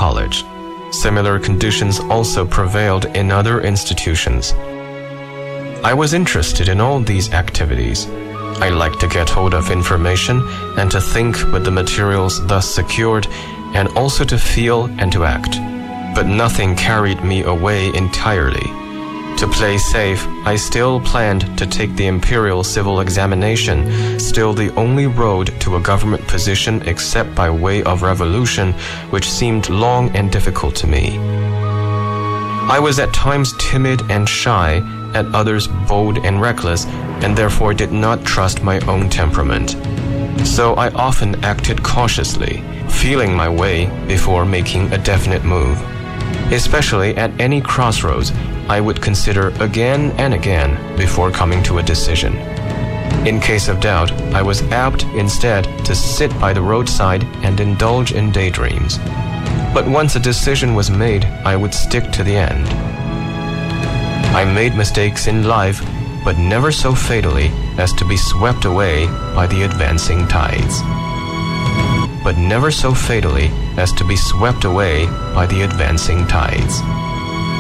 college. Similar conditions also prevailed in other institutions. I was interested in all these activities. I liked to get hold of information and to think with the materials thus secured, and also to feel and to act. But nothing carried me away entirely. To play safe, I still planned to take the Imperial Civil Examination, still the only road to a government position except by way of revolution, which seemed long and difficult to me. I was at times timid and shy, at others bold and reckless, and therefore did not trust my own temperament. So I often acted cautiously, feeling my way before making a definite move. Especially at any crossroads, I would consider again and again before coming to a decision. In case of doubt, I was apt instead to sit by the roadside and indulge in daydreams. But once a decision was made, I would stick to the end. I made mistakes in life, but never so fatally as to be swept away by the advancing tides. But never so fatally as to be swept away by the advancing tides.